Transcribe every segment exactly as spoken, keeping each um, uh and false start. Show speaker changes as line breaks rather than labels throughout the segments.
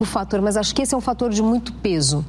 o fator, mas acho que esse é um fator de muito peso.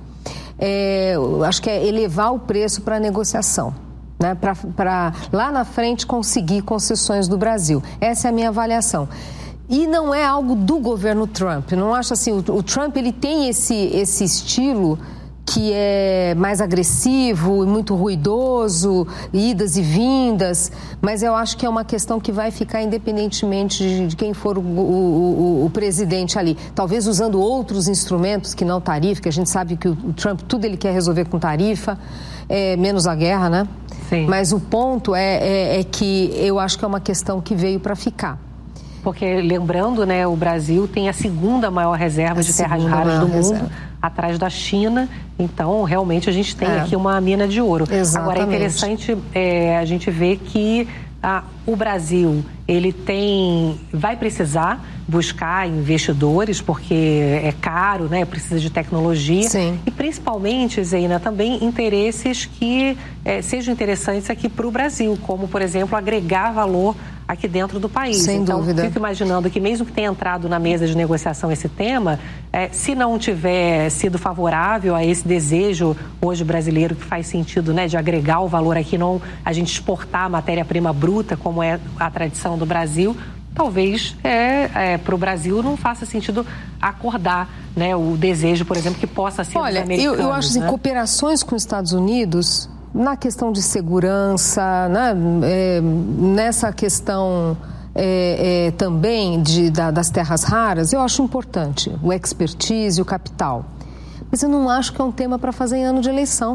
É, acho que é elevar o preço para a negociação, né? Para lá na frente conseguir concessões do Brasil. Essa é a minha avaliação. E não é algo do governo Trump. Não acho assim, o, o Trump ele tem esse, esse estilo que é mais agressivo e muito ruidoso, idas e vindas, mas eu acho que é uma questão que vai ficar independentemente de, de quem for o, o, o, o presidente ali. Talvez usando outros instrumentos que não tarifa, que a gente sabe que o, o Trump, tudo ele quer resolver com tarifa, é, menos a guerra, né?
Sim.
Mas o ponto é, é, é que eu acho que é uma questão que veio para ficar.
Porque, lembrando, né, o Brasil tem a segunda maior reserva a de terras raras do mundo, reserva. atrás da China. Então, realmente, a gente tem é. aqui uma mina de ouro.
Exatamente.
Agora, é interessante é, a gente ver que ah, o Brasil, ele tem, vai precisar buscar investidores, porque é caro, né, precisa de tecnologia.
Sim.
E, principalmente, Zeina, também interesses que é, sejam interessantes aqui para o Brasil, como, por exemplo, agregar valor aqui dentro do país.
Sem
então,
dúvida.
Fico imaginando que mesmo que tenha entrado na mesa de negociação esse tema, é, se não tiver sido favorável a esse desejo hoje brasileiro que faz sentido, né, de agregar o valor aqui, não a gente exportar a matéria-prima bruta, como é a tradição do Brasil, talvez é, é, para o Brasil não faça sentido acordar, né, o desejo, por exemplo, que possa ser
Olha,
dos americanos.
eu, eu acho assim,
né?
cooperações com os Estados Unidos na questão de segurança, né, é, nessa questão é, é, também de, da, das terras raras, eu acho importante o expertise, o capital. Mas eu não acho que é um tema para fazer em ano de eleição.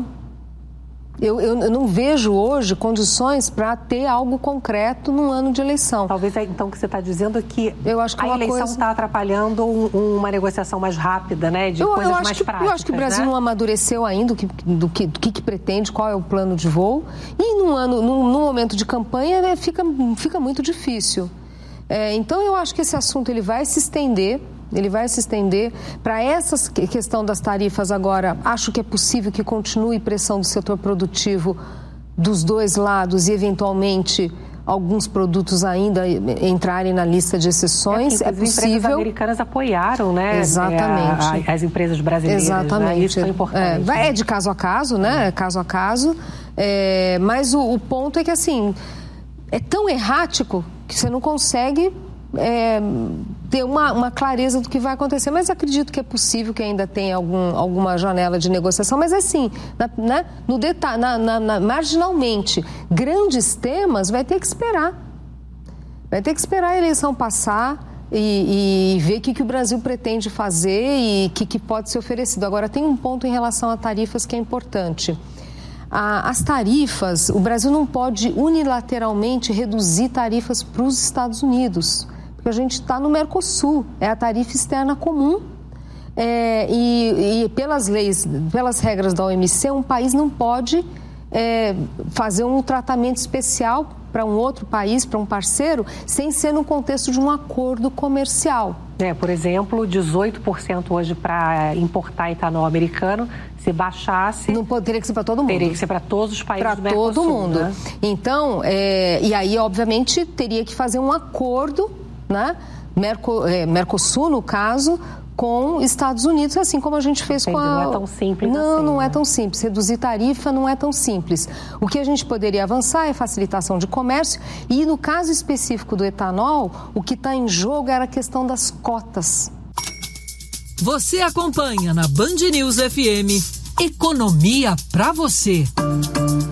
Eu, eu, eu não vejo hoje condições para ter algo concreto num ano de eleição.
Talvez, então, o que você está dizendo é que
eu acho que
a
uma
eleição está
coisa...
atrapalhando um, uma negociação mais rápida, né? De
eu,
coisas
eu acho
mais
que,
práticas,
eu acho que o Brasil,
né?
não amadureceu ainda do que, do, que, do que, que pretende, qual é o plano de voo. E num, ano, num, num momento de campanha é, fica, fica muito difícil. É, então, eu acho que esse assunto ele vai se estender. Ele vai se estender para essa questão das tarifas agora. Acho que é possível que continue pressão do setor produtivo dos dois lados e, eventualmente, alguns produtos ainda entrarem na lista de exceções. É, é possível. As empresas
americanas apoiaram, né?
Exatamente.
A, a, as empresas brasileiras.
Exatamente.
Né? Isso é importante.
É, é de caso a caso, né? Caso a caso. É, mas o, o ponto é que, assim, é tão errático que você não consegue... É, ter uma, uma clareza do que vai acontecer, mas acredito que é possível que ainda tenha algum, alguma janela de negociação, mas assim, na, né, no detalhe, na, na, na, marginalmente, grandes temas vai ter que esperar, vai ter que esperar a eleição passar e, e ver o que, que o Brasil pretende fazer e o que, que pode ser oferecido. Agora, tem um ponto em relação a tarifas que é importante. As tarifas, o Brasil não pode unilateralmente reduzir tarifas para os Estados Unidos, porque a gente está no Mercosul, é a tarifa externa comum. É, e, e pelas leis, pelas regras da O M C, um país não pode é, fazer um tratamento especial para um outro país, para um parceiro, sem ser no contexto de um acordo comercial.
É, por exemplo, dezoito por cento hoje para importar etanol americano, se baixasse...
Não pode, teria que ser para todo mundo.
Teria que ser para todos os países do Mercosul.
Para todo mundo.
Né?
Então, é, e aí, obviamente, teria que fazer um acordo, né? Merco, é, Mercosul, no caso, com Estados Unidos, assim como a gente fez
Entendi,
com a...
não é tão simples
Não,
assim,
não
né?
é tão simples. Reduzir tarifa não é tão simples. O que a gente poderia avançar é facilitação de comércio e, no caso específico do etanol, o que está em jogo era a questão das cotas.
Você acompanha na Band News F M Economia pra você.